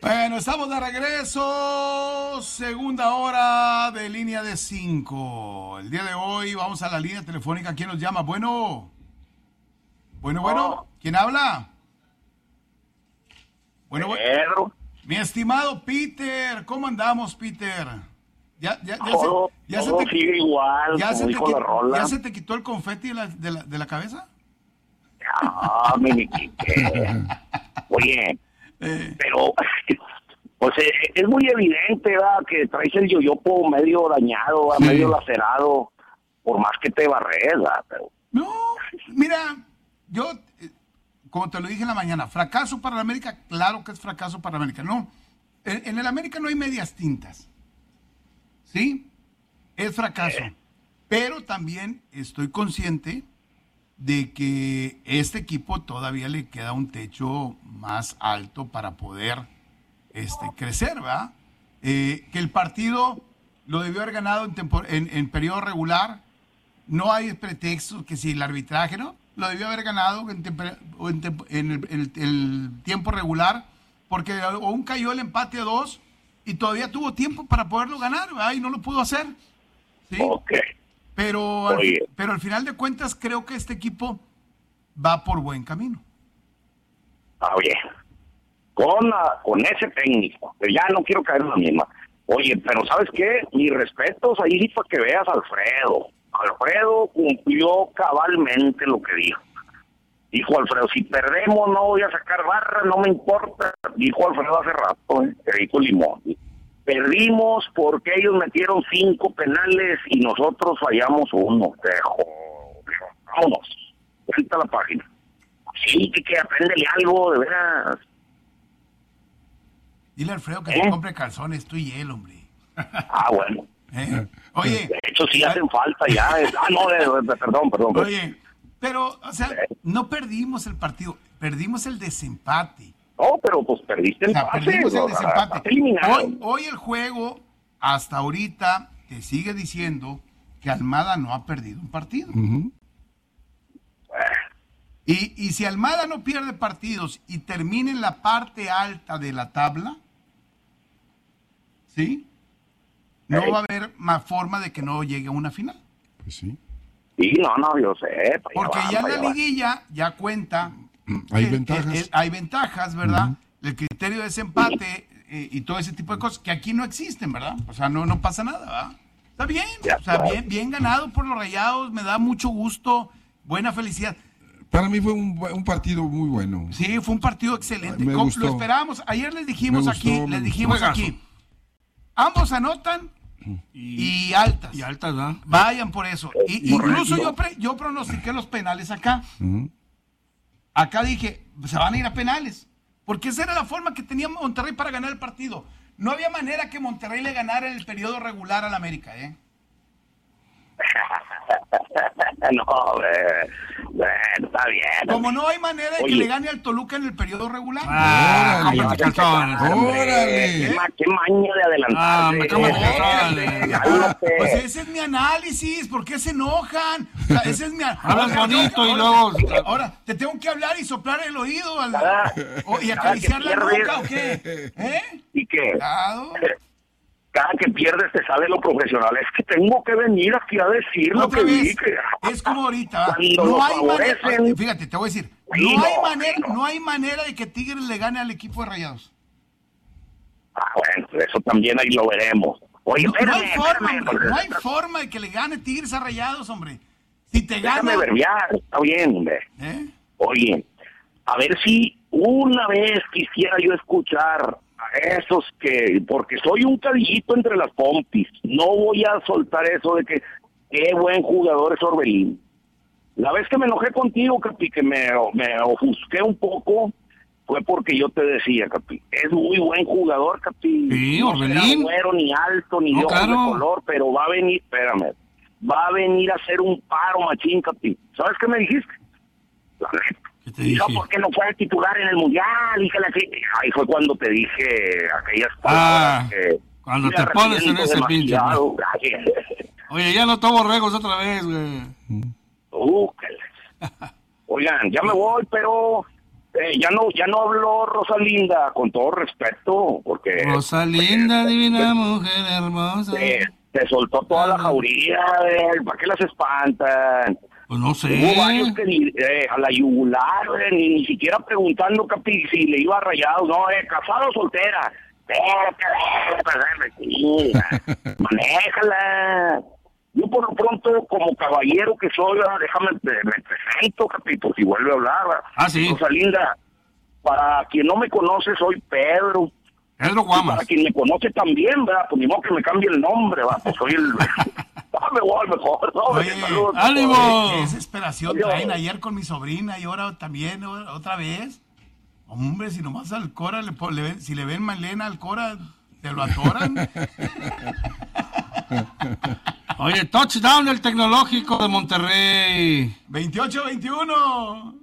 Bueno, estamos de regreso, segunda hora de línea de 5. El día de hoy vamos a la línea telefónica. ¿Quién nos llama? Bueno, ¿quién habla? Pedro. Mi estimado Peter, ¿cómo andamos, Peter? Todo sigue igual, como dijo la rola. ¿Ya se te quitó el confeti de la cabeza? Me quité. Oye, pero pues es muy evidente, ¿verdad? Que traes el yoyopo medio dañado, Sí. medio lacerado, por más que te barres, ¿verdad? Pero No, mira, yo, como te lo dije en la mañana, fracaso para la América, claro que es fracaso para la América. No, en el América no hay medias tintas, ¿sí? Es fracaso, pero también estoy consciente de que este equipo todavía le queda un techo más alto para poder crecer, ¿verdad? Que el partido lo debió haber ganado en periodo regular. No hay pretextos que si el arbitraje, ¿no? Lo debió haber ganado en el tiempo regular, porque aún cayó el empate a 2 y todavía tuvo tiempo para poderlo ganar, ¿verdad? Y no lo pudo hacer. ¿Sí? ok. Pero al final de cuentas creo que este equipo va por buen camino. Oye, con ese técnico, que ya no quiero caer en la misma. Oye, pero ¿sabes qué? Mis respetos ahí sí para que veas a Alfredo. Alfredo cumplió cabalmente lo que dijo. Dijo Alfredo, si perdemos no voy a sacar barra, no me importa. Dijo Alfredo hace rato, que dijo Limón. Perdimos porque ellos metieron 5 penales y nosotros fallamos 1. Vámonos, cuenta la página. Sí, que apréndele algo, de veras. Dile a Alfredo que te compre calzones, tú y él, hombre. Bueno. Oye. De hecho, sí hacen falta ya. Perdón. Oye, pero, o sea, no perdimos el partido, perdimos el desempate. No, pero pues perdiste el pase. Perdimos el desempate. Eliminado. Hoy el juego, hasta ahorita, te sigue diciendo que Almada no ha perdido un partido. Uh-huh. Y si Almada no pierde partidos y termina en la parte alta de la tabla, ¿sí? No va a haber más forma de que no llegue a una final. Pues sí. Sí, no, yo sé. Porque ya en la liguilla ya cuenta. Hay ventajas. Hay ventajas, ¿verdad? Uh-huh. El criterio de desempate y todo ese tipo de cosas que aquí no existen, ¿verdad? O sea, no pasa nada, ¿verdad? Está bien, Ya, o sea, claro. bien ganado por los Rayados, me da mucho gusto, buena felicidad. Para mí fue un partido muy bueno. Sí, fue un partido excelente. Me Lo gustó. esperábamos. Ayer les dijimos Me gustó, aquí, me les gustó. dijimos aquí. Ambos anotan y altas. Y altas, ¿verdad? Vayan por eso. Y incluso Correcto. yo pronostiqué los penales acá. Uh-huh. Acá dije, se van a ir a penales. Porque esa era la forma que tenía Monterrey para ganar el partido. No había manera que Monterrey le ganara en el periodo regular al América, ¿eh? No, bueno, está bien. Como no hay manera de que Oye. le gane al Toluca en el periodo regular. Cómprate calzones. ¡Órale! Qué maña de adelantarse. Me cómprate calzones. Pues ese es mi análisis, ¿por qué se enojan? O sea, ese es mi Hablas bonito y luego... Ahora, ¿te tengo que hablar y soplar el oído y cada acariciar que la pierdes. nuca o qué? ¿Y qué? Claro. Cada que pierdes te sale lo profesional. Es que tengo que venir aquí a decir lo Otra que vez, vi. es como ahorita, ¿va? Cuando No lo hay manera, favorecen. fíjate, te voy a decir, Sí, no hay manera de que Tigres le gane al equipo de Rayados. Bueno, eso también ahí lo veremos. Oye, No hay forma, espérame, hombre, no hay forma de que le gane Tigres a Rayados, hombre. Si te déjame gana, verbiar, está bien, hombre. Oye, a ver si una vez quisiera yo escuchar a esos que, porque soy un caballito entre las pompis, no voy a soltar eso de que qué buen jugador es Orbelín. La vez que me enojé contigo, Capi, que me ofusqué un poco, fue porque yo te decía, Capi, es muy buen jugador, Capi. Sí, No Orbelín. será güero, ni alto, ni de ojos de claro. color, pero va a venir, espérame, va a venir a hacer un paro machín, Capi. ¿Sabes qué me dijiste? La neta. ¿Qué te dije? ¿Por qué no fue a titular en el Mundial? Ahí fue cuando te dije aquellas Ah, palabras que... cuando me te pones en arrepiento ese pinche, demasiado. Oye, ya no tomo regos otra vez, güey. Oigan, ya me voy, pero ya no habló Rosalinda, con todo respeto, porque... Rosalinda, divina mujer hermosa. Te soltó toda la jauría, ¿para qué las espantan? Pues no sé. Hubo varios que a la yugular, ni siquiera preguntando si le iba a Rayados, no, casado o soltera. Manéjala. Yo por lo pronto, como caballero que soy, déjame, me presento, capito, si vuelve a hablar. Ah, sí. Rosalinda, para quien no me conoce, soy Pedro. Pedro Guamas. Para quien me conoce también, ¿verdad? Pues ni modo que me cambie el nombre, ¿verdad? Pues soy el... me voy mejor, ¿no? Oye, ¡ánimo! Qué desesperación traen ayer con mi sobrina y ahora también, otra vez. Hombre, si nomás al Cora, si le ven Malena al Cora, te lo atoran. Oye, touchdown del Tecnológico de Monterrey. 28-21.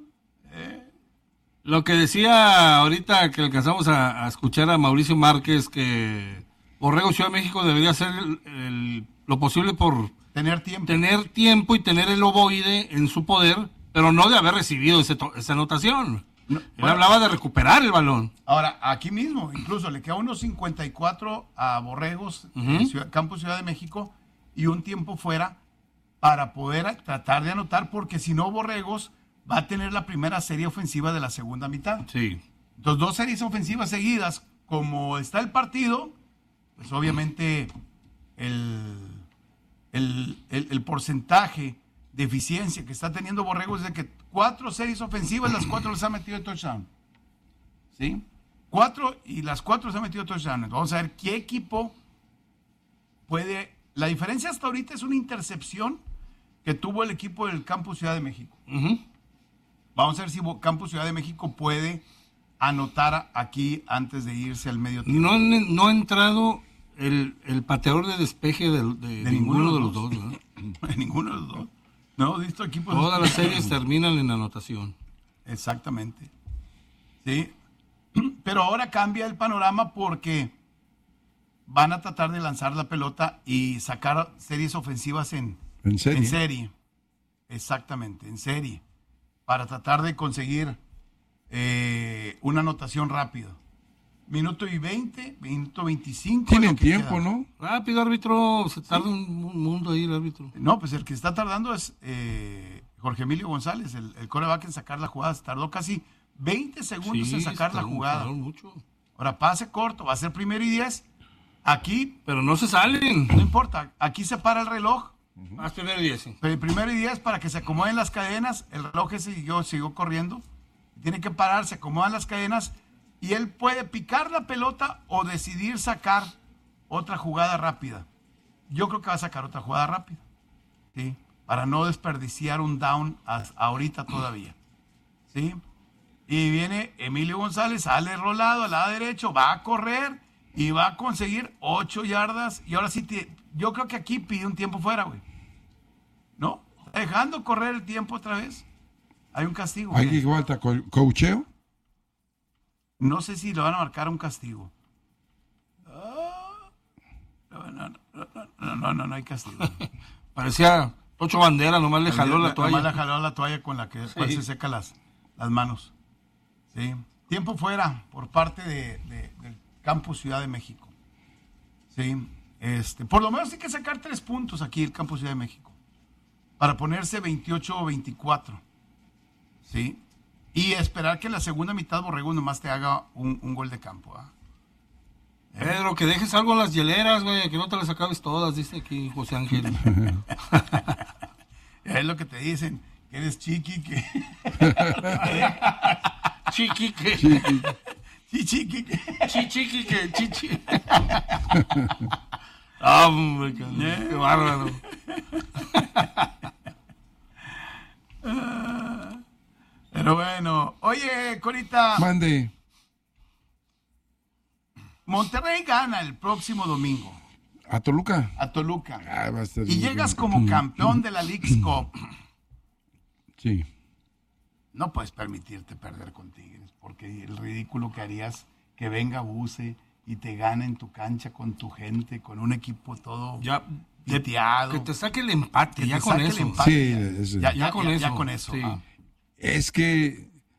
Lo que decía ahorita que alcanzamos a escuchar a Mauricio Márquez, que Borrego Ciudad de México debería hacer lo posible por tener tiempo y tener el ovoide en su poder, pero no de haber recibido esa anotación. No, Él hablaba de recuperar el balón. Ahora, aquí mismo, incluso le queda unos 54 a Borregos, en Campo Ciudad de México, y un tiempo fuera para poder tratar de anotar, porque si no, Borregos va a tener la primera serie ofensiva de la segunda mitad. Sí. Entonces, 2 series ofensivas seguidas, como está el partido, pues obviamente el porcentaje de eficiencia que está teniendo Borregos es de que 4 series ofensivas, las 4 les ha metido de touchdown. ¿Sí? 4 y las 4 les ha metido de touchdown. Vamos a ver qué equipo puede... La diferencia hasta ahorita es una intercepción que tuvo el equipo del Campus Ciudad de México. Vamos a ver si Campus Ciudad de México puede anotar aquí antes de irse al medio tiempo. No ha entrado el pateador de despeje de ninguno de los dos, ¿no? De ninguno de los dos. No, visto equipos. Todas las series terminan en anotación. Exactamente. Sí. Pero ahora cambia el panorama porque van a tratar de lanzar la pelota y sacar series ofensivas en serie. Exactamente, en serie. Para tratar de conseguir una anotación rápida. Minuto y 20, minuto 25. Tienen tiempo, queda. ¿No? Rápido, árbitro. Se tarda un mundo ahí el árbitro. No, pues el que está tardando es Jorge Emilio González, el quarterback en sacar la jugada. Se tardó casi 20 segundos en sacar la jugada. Mucho. Ahora pase corto, va a ser 1st y 10. Aquí. Pero no se salen. No importa, aquí se para el reloj. Más 1st y 10. Sí. 1st y 10 para que se acomoden las cadenas. El reloj siguió corriendo. Tiene que parar, se acomodan las cadenas. Y él puede picar la pelota o decidir sacar otra jugada rápida. Yo creo que va a sacar otra jugada rápida. ¿Sí? Para no desperdiciar un down ahorita todavía. ¿Sí? Y viene Emilio González, sale rolado al lado derecho, va a correr y va a conseguir 8 yardas. Y ahora sí, yo creo que aquí pide un tiempo fuera, güey. ¿No? Dejando correr el tiempo otra vez. Hay un castigo. ¿Hay que falta coacheo? No sé si le van a marcar un castigo. No hay castigo. Parecía Tocho Bandera, nomás le jaló la toalla. Nomás le jaló la toalla con la que después se seca las manos. Sí. Tiempo fuera por parte del Campus Ciudad de México. Sí. Por lo menos hay que sacar 3 puntos aquí el Campus Ciudad de México. Para ponerse 28-24. Sí. Y esperar que en la segunda mitad Borrego nomás te haga un gol de campo. Pedro, que dejes algo en las hieleras, güey, que no te las acabes todas, dice aquí José Ángel. Es lo que te dicen, que eres chiqui, que... Chiqui, que... Chiqui, que... Chiqui, que... Chichi. Hombre, qué bárbaro. Pero bueno, oye, Corita. Mande. Monterrey gana el próximo domingo. ¿A Toluca? A Toluca. Va a estar y llegas como campeón de la Leagues Cup. Sí. No puedes permitirte perder con Tigres, porque el ridículo que harías que venga Buse y te gane en tu cancha con tu gente, con un equipo todo ya piteado. Que te saque el empate, que ya te con saque eso. El empate, Sí, ya con eso. Sí. Es que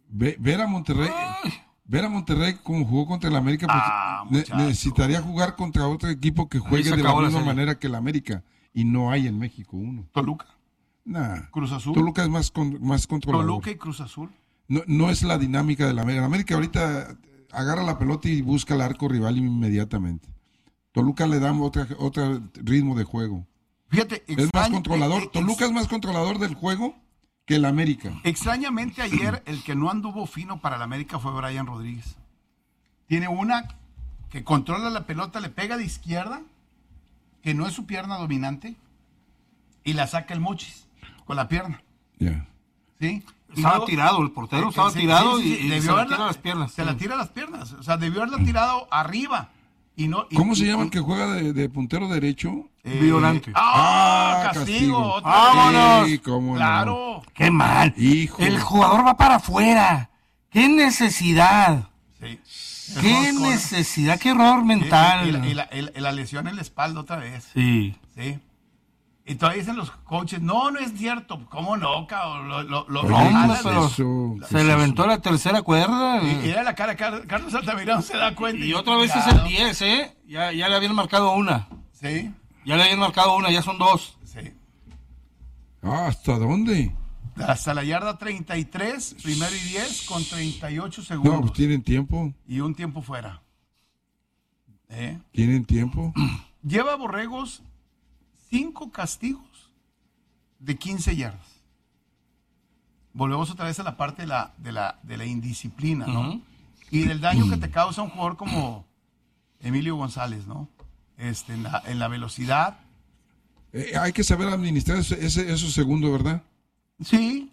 ver a Monterrey. Ver a Monterrey como jugó contra el América, pues necesitaría jugar contra otro equipo que juegue de la misma manera que el América. Y no hay en México uno. Toluca. Nah. Cruz Azul. Toluca es más controlador. Toluca y Cruz Azul. No es la dinámica de la América. La América ahorita agarra la pelota y busca el arco rival inmediatamente. Toluca le da otro ritmo de juego. Fíjate, es más controlador. Toluca es más controlador del juego que el América. Extrañamente ayer el que no anduvo fino para el América fue Brian Rodríguez. Tiene una que controla la pelota, le pega de izquierda, que no es su pierna dominante, y la saca el Mochis con la pierna. Ya. ¿Sí? Estaba tirado, el portero estaba tirado y se la tira a las piernas. Se la tira a las piernas. O sea, debió haberla tirado arriba. ¿Cómo se llama el que juega de puntero derecho? Violante. Castigo. ¡Vámonos! Sí, cómo Claro. no. ¡Qué mal! Hijo. El jugador va para afuera. ¡Qué necesidad! Sí. ¡Qué necesidad! ¡Qué error mental! Y la lesión en la espalda otra vez. Sí. Sí. Y todavía dicen los coaches, no es cierto. ¿Cómo no, cabrón? Se le aventó la tercera cuerda. Y era la cara, Carlos Altamirano se da cuenta. Y otra vez es el 10, ¿eh? Ya le habían marcado una. Sí. Ya le habían marcado una, ya son dos. Sí. ¿Hasta dónde? Hasta la yarda 33, primero y 10, con 38 segundos. No, pues tienen tiempo. Y un tiempo fuera. ¿Tienen tiempo? Lleva Borregos 5 castigos de 15 yardas. Volvemos otra vez a la parte de la indisciplina, ¿no? Uh-huh. Y del daño que te causa un jugador como Emilio González, ¿no? En la velocidad. Hay que saber administrar esos segundos, ¿verdad? Sí.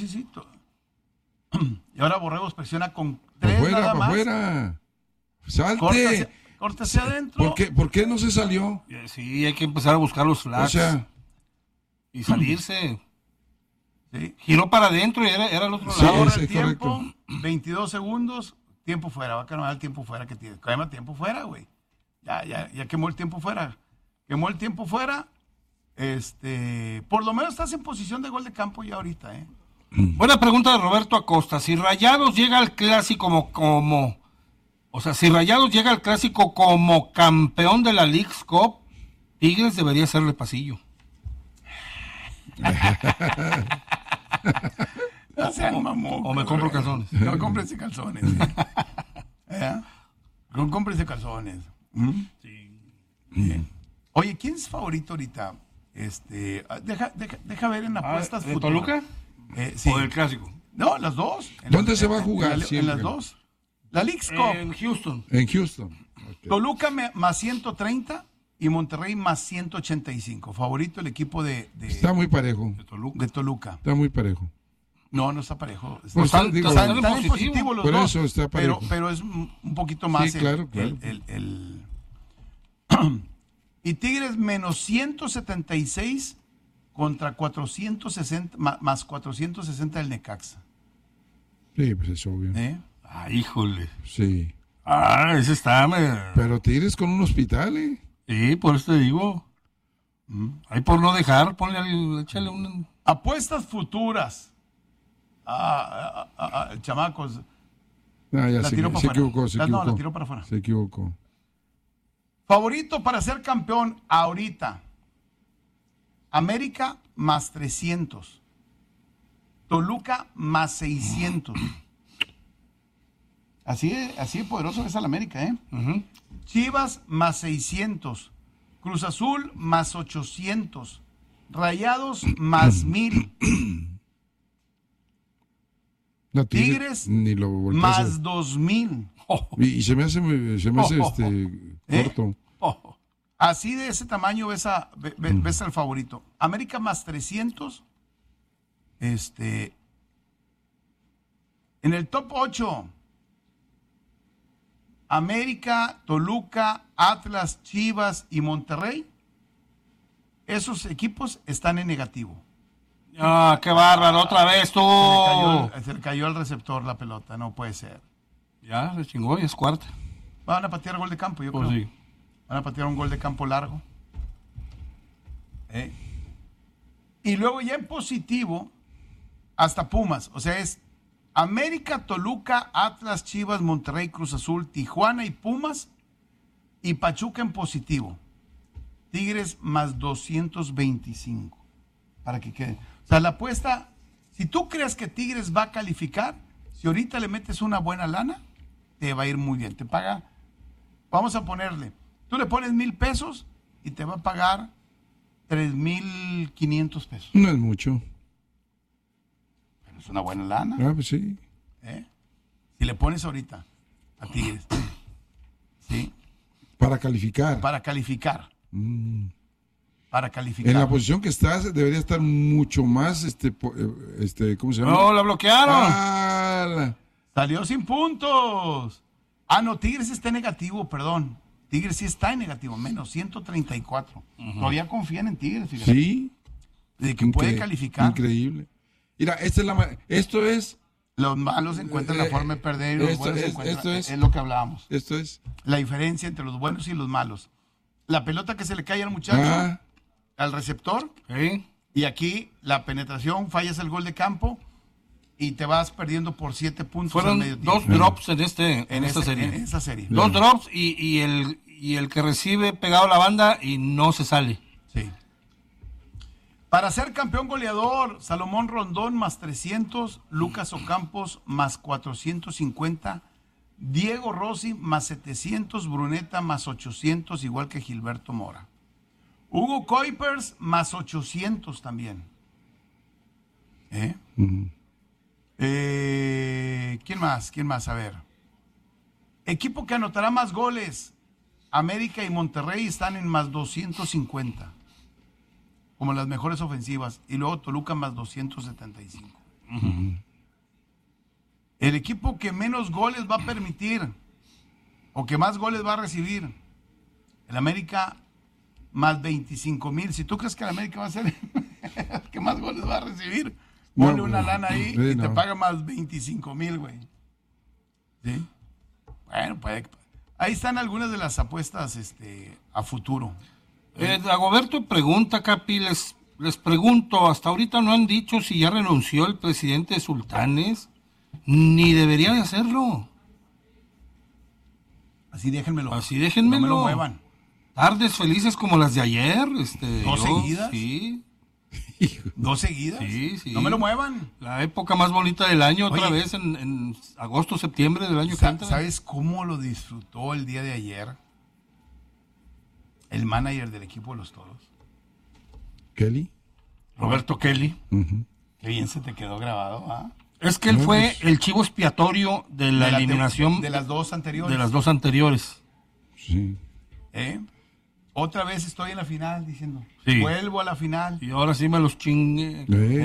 Y ahora Borregos presiona con 3 nada más. Afuera. Salte. Córtese adentro. ¿Por qué no se salió? Sí, hay que empezar a buscar los flags. Y salirse. Sí. Giró para adentro y era el otro lado. Ahora el tiempo, correcto. 22 segundos, tiempo fuera. Va a quemar el tiempo fuera que tiene. Quema tiempo fuera, güey. Ya quemó el tiempo fuera. Por lo menos estás en posición de gol de campo ya ahorita, ¿eh? Buena pregunta de Roberto Acosta. Si Rayados llega al clásico si Rayados llega al clásico como campeón de la Leagues Cup, Tigres debería hacerle pasillo. No sean mamón. O me compro calzones. No cómprense calzones. No cómprense calzones. Sí. Bien. Oye, ¿quién es favorito ahorita? Deja ver en apuestas ¿De Toluca? Sí. ¿O del clásico? No, las dos. ¿Dónde se va a jugar? En las dos. La Leagues Cup. En Houston. En Houston. Okay. Toluca más 130 y Monterrey más 185. Favorito el equipo de Está muy parejo. De Toluca. Está muy parejo. No está parejo. Pues están en positivo los por dos. Eso está parejo. Pero es un poquito más. Sí, claro. Y Tigres menos 176 contra 460, más 460 del Necaxa. Sí, pues es obvio. Híjole. Sí. Ese está. Pero Tigres con un hospital, ¿eh? Sí, por eso te digo. Ahí por no dejar, échale un... Apuestas futuras. Chamacos. Ya se equivocó. No, la tiró para afuera. Se equivocó. Favorito para ser campeón ahorita. América más 300. Toluca más 600. Así de poderoso es el América, ¿eh? Uh-huh. Chivas más 600. Cruz Azul más 800. Rayados más 1000. No, Tigres ni lo más 2000. Y se me hace corto. Así de ese tamaño ves al favorito. América más 300. En el top 8. América, Toluca, Atlas, Chivas y Monterrey. Esos equipos están en negativo. ¡Qué bárbaro! ¡Otra vez tú! Se le cayó al receptor la pelota, no puede ser. Ya, se chingó y es cuarta. Van a patear gol de campo, yo creo. Sí. Van a patear un gol de campo largo. Y luego ya en positivo, hasta Pumas. O sea, es América, Toluca, Atlas, Chivas, Monterrey, Cruz Azul, Tijuana y Pumas y Pachuca en positivo. Tigres más 225 para que quede. O sea, la apuesta, si tú crees que Tigres va a calificar, si ahorita le metes una buena lana, te va a ir muy bien. Te paga, vamos a ponerle, tú le pones 1,000 pesos y te va a pagar 3,500 pesos. No es mucho. Pero es una buena lana. Ah, pues sí. Si le pones ahorita a Tigres, ¿sí? Para calificar. Para calificar. Para calificar. En la posición que estás, debería estar mucho más, ¿cómo se llama? No, la bloquearon. Salió sin puntos. Ah, no, Tigres está en negativo, perdón. Tigres sí está en negativo, menos 134. Todavía confían en Tigres, fíjate. Sí. De que puede calificar. Increíble. Mira, esto es... Los malos encuentran la forma de perder y los buenos encuentran. Es lo que hablábamos. Esto es... La diferencia entre los buenos y los malos. La pelota que se le cae al muchacho, al receptor, ¿Sí? y aquí la penetración, fallas el gol de campo y te vas perdiendo por 7 puntos. Fueron al medio tiempo. 2 drops en esta serie. En esa serie. 2 drops y el que recibe pegado a la banda y no se sale. Sí. Para ser campeón goleador, Salomón Rondón más 300, Lucas Ocampos más 450, Diego Rossi más 700, Bruneta más 800, igual que Gilberto Mora. Hugo Kuipers más 800 también. ¿Quién más? ¿Quién más? A ver. Equipo que anotará más goles. América y Monterrey están en más 250. Como las mejores ofensivas. Y luego Toluca más 275. El equipo que menos goles va a permitir o que más goles va a recibir. El América más 25,000. Si tú crees que el América va a ser el que más goles va a recibir, ponle una lana ahí y te paga más 25,000, güey. ¿Sí? Bueno, pues ahí están algunas de las apuestas a futuro. Dagoberto pregunta, Capi, les pregunto, hasta ahorita no han dicho si ya renunció el presidente de Sultanes, ni debería de hacerlo. Así déjenmelo. Así déjenmelo. No me lo muevan. Tardes felices como las de ayer. ¿2 seguidas? Sí. 2 seguidas. Sí, sí. No me lo muevan. La época más bonita del año, otra Oye, vez en agosto, septiembre del año que entra. ¿Sabes cómo lo disfrutó el día de ayer el manager del equipo de los Toros? ¿Kelly? Roberto Kelly. Qué bien se te quedó grabado, ¿ah? Es que él fue el chivo expiatorio de la eliminación de las 2 anteriores. De las 2 anteriores. Sí. Otra vez estoy en la final diciendo, Sí. vuelvo a la final. Y ahora sí me los chingué.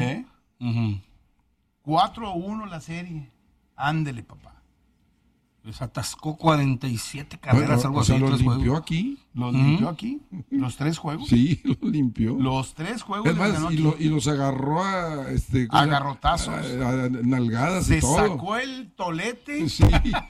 4-1 la serie. Ándele, papá. Les atascó 47 carreras, algo así. ¿Lo 3 limpió juegos. aquí? ¿Los limpió aquí? ¿Los 3 juegos? Sí, lo limpió. Los 3 juegos. Es más, ganó aquí. y los agarró a garrotazos. A nalgadas Se y todo. sacó el tolete. Sí.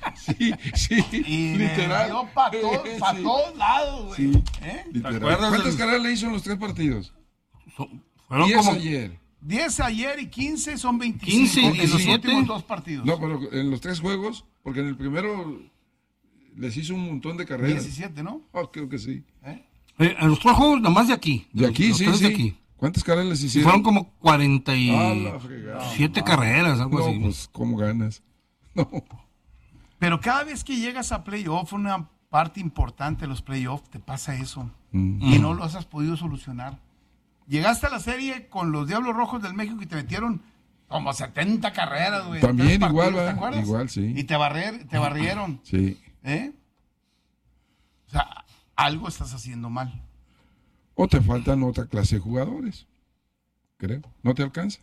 Y literal. le dio para Sí. todos lados, güey. Sí, ¿Eh? literal. acuerdas ¿Cuántas del- carreras le hizo en los 3 partidos? Fueron 10 como ayer. 10 ayer y 15 son 25. 15 y en los 17. últimos 2 partidos. No, pero en los 3 juegos, porque en el primero les hizo un montón de carreras. 17, ¿no? Oh, creo que sí. en los 3 juegos nomás de aquí. De aquí, los sí, 3 sí. de aquí. ¿Cuántas carreras les Y hicieron? fueron como Ah, 47 carreras, algo No, así. pues, ¿cómo ganas? No. Pero cada vez que llegas a playoff, una parte importante de los playoffs, te pasa eso. Y no los has podido solucionar. Llegaste a la serie con los Diablos Rojos del México y te metieron como 70 carreras, güey. También 3 partidos, igual, ¿te ¿verdad? acuerdas? Igual, sí. Y te barrieron. Sí. O sea, algo estás haciendo mal. O te faltan otra clase de jugadores. Creo. ¿No te alcanza?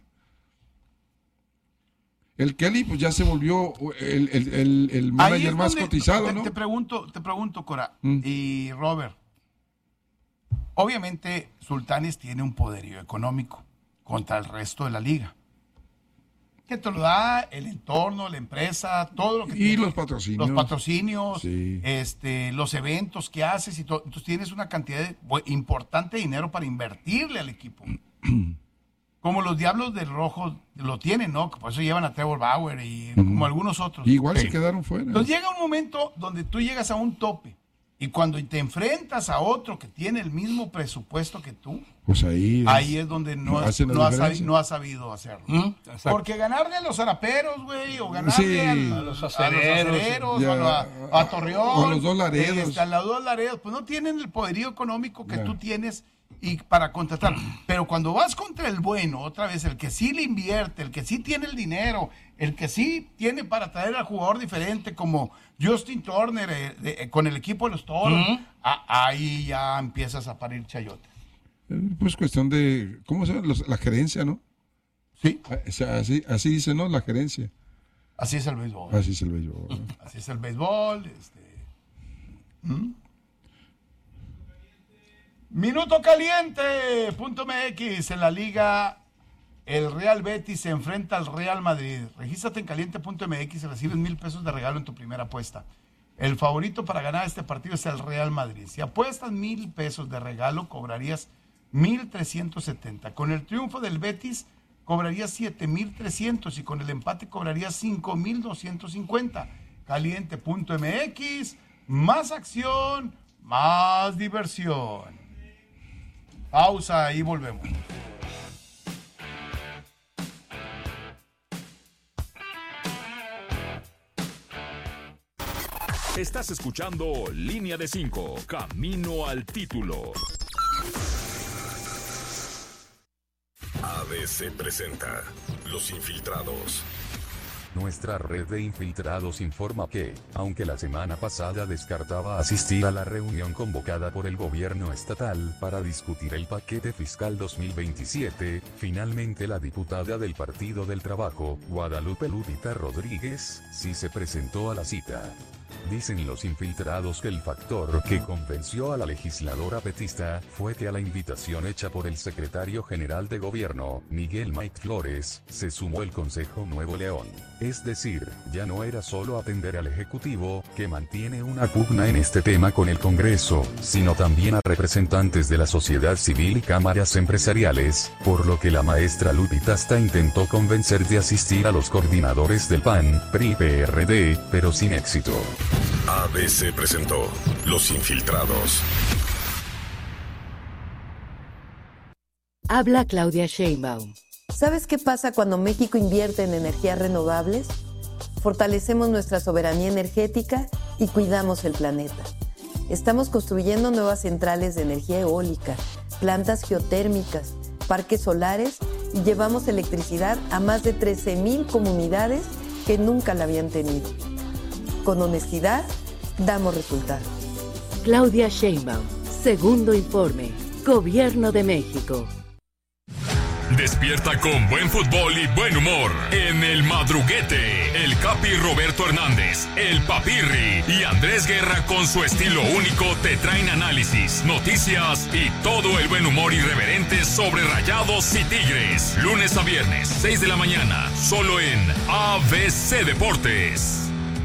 El Kelly, pues ya se volvió el Ahí manager es más donde cotizado, ¿no? Te pregunto, Cora y Robert. Obviamente, Sultanes tiene un poderío económico contra el resto de la liga. Que te lo da el entorno, la empresa, todo lo que Y tiene. los patrocinios. Los patrocinios, Sí. los eventos que haces y todo. Entonces tienes una cantidad importante de dinero para invertirle al equipo. como los Diablos del Rojo lo tienen, ¿no? Por eso llevan a Trevor Bauer y como algunos otros. Igual se quedaron fuera. Entonces llega un momento donde tú llegas a un tope y cuando te enfrentas a otro que tiene el mismo presupuesto que tú, pues ahí es donde no ha sabido hacerlo. Porque ganarle a los zaraperos, güey, o ganarle a los acereros, a Torreón, o a los dos Laredos. A los dos Laredos, pues no tienen el poderío económico que tú tienes y para contratar. Pero cuando vas contra el bueno, otra vez, el que sí le invierte, el que sí tiene el dinero, el que sí tiene para traer al jugador diferente, como Justin Turner con el equipo de los Toros, ahí ya empiezas a parir chayotes. Pues cuestión de, ¿cómo se llama? La gerencia, ¿no? Sí. Así dice, ¿no? La gerencia. Así es el béisbol. Así es el béisbol. Así es el béisbol. Minuto caliente.mx en la liga. El Real Betis se enfrenta al Real Madrid. Regístrate en caliente.mx y recibes $1,000 de regalo en tu primera apuesta. El favorito para ganar este partido es el Real Madrid. Si apuestas $1,000 de regalo, cobrarías 1,370. Con el triunfo del Betis, cobrarías 7,300 y con el empate cobrarías 5,250. Caliente.mx, más acción, más diversión. Pausa y volvemos. Estás escuchando Línea de 5, Camino al Título. ABC presenta Los Infiltrados. Nuestra red de infiltrados informa que, aunque la semana pasada descartaba asistir a la reunión convocada por el gobierno estatal para discutir el paquete fiscal 2027, finalmente la diputada del Partido del Trabajo, Guadalupe Lupita Rodríguez, sí se presentó a la cita. Dicen los infiltrados que el factor que convenció a la legisladora petista fue que a la invitación hecha por el secretario general de gobierno, Miguel Mike Flores, se sumó el Consejo Nuevo León. Es decir, ya no era solo atender al Ejecutivo, que mantiene una pugna en este tema con el Congreso, sino también a representantes de la sociedad civil y cámaras empresariales, por lo que la maestra Lupita hasta intentó convencer de asistir a los coordinadores del PAN, PRI, PRD, pero sin éxito. ABC presentó Los Infiltrados. Habla Claudia Sheinbaum. ¿Sabes qué pasa cuando México invierte en energías renovables? Fortalecemos nuestra soberanía energética y cuidamos el planeta. Estamos construyendo nuevas centrales de energía eólica, plantas geotérmicas, parques solares y llevamos electricidad a más de 13,000 comunidades que nunca la habían tenido. Con honestidad, damos resultados. Claudia Sheinbaum, segundo informe, Gobierno de México. Despierta con buen fútbol y buen humor en El Madruguete. El Capi Roberto Hernández, el Papirri y Andrés Guerra con su estilo único te traen análisis, noticias y todo el buen humor irreverente sobre Rayados y Tigres. Lunes a viernes, 6 de la mañana, solo en ABC Deportes.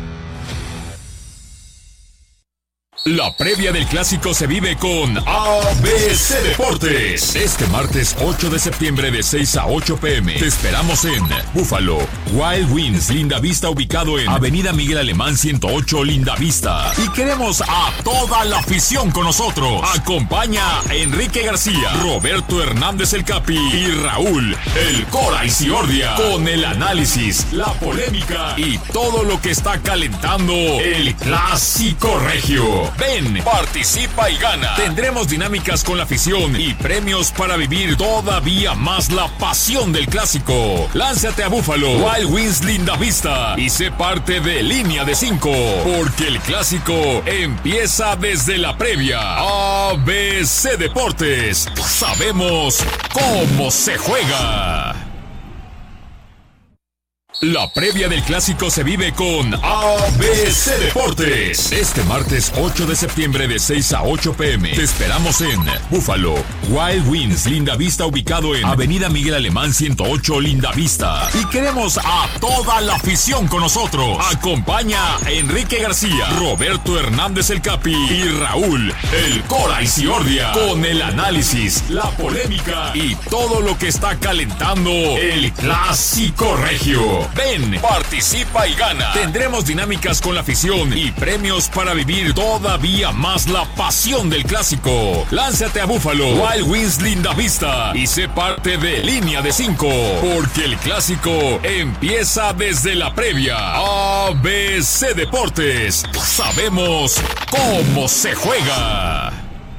La previa del clásico se vive con ABC Deportes. Este martes 8 de septiembre de 6 a 8 p.m. Te esperamos en Búfalo, Wild Wings, Lindavista, ubicado en Avenida Miguel Alemán 108, Lindavista. Y queremos a toda la afición con nosotros. Acompaña a Enrique García, Roberto Hernández el Capi y Raúl el Cora Isiordia con el análisis, la polémica y todo lo que está calentando el clásico regio. Ven, participa y gana. Tendremos dinámicas con la afición y premios para vivir todavía más la pasión del clásico. Lánzate a Búfalo, Wild Wings Lindavista y sé parte de Línea de 5, porque el clásico empieza desde la previa. ABC Deportes, sabemos cómo se juega. La previa del clásico se vive con ABC Deportes. Este martes 8 de septiembre de 6 a 8 p.m. Te esperamos en Buffalo Wild Wings Lindavista, ubicado en Avenida Miguel Alemán 108 Lindavista. Y queremos a toda la afición con nosotros. Acompaña a Enrique García, Roberto Hernández el Capi y Raúl el Cora Isiordia, con el análisis, la polémica y todo lo que está calentando el clásico regio. Ven, participa y gana. Tendremos dinámicas con la afición y premios para vivir todavía más la pasión del clásico. Lánzate a Buffalo Wild Wings Lindavista y sé parte de Línea de 5, porque el clásico empieza desde la previa. ABC Deportes, sabemos cómo se juega.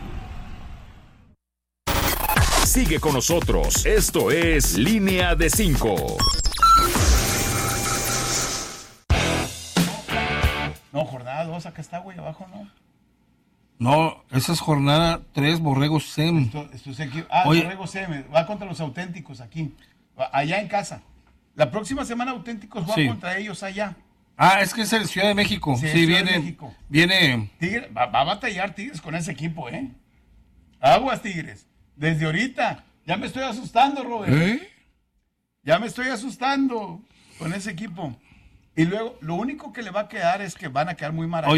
Sigue con nosotros, esto es Línea de 5. No, jornada 2, acá está, güey, abajo, ¿no? No, esa es jornada 3, Borregos SEM. Esto es aquí. Borregos SEM, va contra los Auténticos aquí, allá en casa. La próxima semana Auténticos va contra ellos allá. Es que es el Ciudad de México. Sí, viene. México. Viene. Tigres, va a batallar Tigres con ese equipo, ¿eh? Aguas, Tigres. Desde ahorita. Ya me estoy asustando, Robert. Ya me estoy asustando con ese equipo. Y luego, lo único que le va a quedar es que van a quedar muy maravillosos.